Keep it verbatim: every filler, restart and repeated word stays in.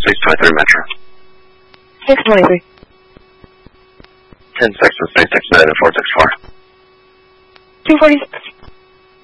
six twenty-three Metro. six twenty-three. ten six with three six nine and four six four. two forty-six.